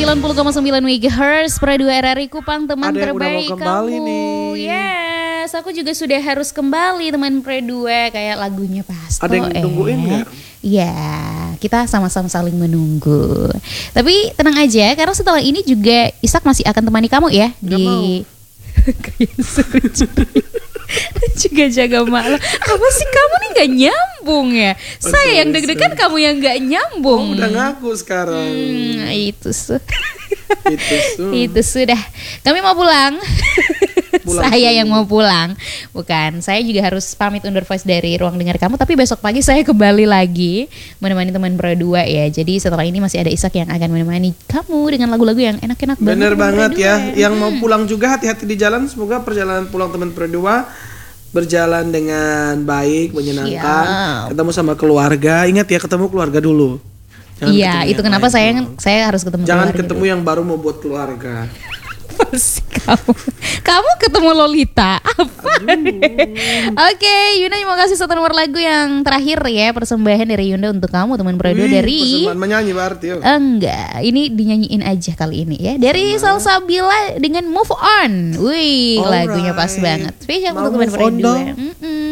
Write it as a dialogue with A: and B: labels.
A: 90,9 MHz Pro 2 RRI Kupang, teman
B: Ada yang udah
A: terbaik
B: mau kembali
A: kamu
B: nih.
A: Yes, aku juga sudah harus kembali teman Pro 2. Kayak lagunya Pasto.
B: Ada yang tungguin gak?
A: Iya, kita sama-sama saling menunggu. Tapi tenang aja, karena setelah ini juga Ishak masih akan temani kamu ya.
B: Gak mau.
A: Kayak seru juga jaga malam. Apa sih kamu nih gak nyambung ya? Saya yang deg-degan, kamu yang gak nyambung.
B: Udah ngaku sekarang.
A: Itu sudah. Kami mau pulang. Saya yang mau pulang. Bukan, saya juga harus pamit undur voice dari ruang dengar kamu. Tapi besok pagi saya kembali lagi menemani teman Pro 2 ya. Jadi setelah ini masih ada Ishak yang akan menemani kamu dengan lagu-lagu yang enak-enak banget.
B: Bener banget ya. Yang mau pulang juga hati-hati di jalan. Semoga perjalanan pulang teman Pro 2 berjalan dengan baik, menyenangkan.
A: Siap.
B: Ketemu sama keluarga. Ingat ya, ketemu keluarga dulu.
A: Iya, itu kenapa saya harus ketemu
B: Jangan
A: keluarga
B: ketemu
A: dulu.
B: yang baru mau buat keluarga.
A: Pasti kamu ketemu Lolita apa? Oke, Yunda mau kasih satu nomor lagu yang terakhir ya, persembahan dari Yunda untuk kamu teman Pro 2 dari
B: Persembahan menyanyi berarti ya.
A: Enggak, ini dinyanyiin aja kali ini ya. Dari Salsabila dengan Move On. Wih, lagunya pas banget. Spesial untuk teman Pro 2.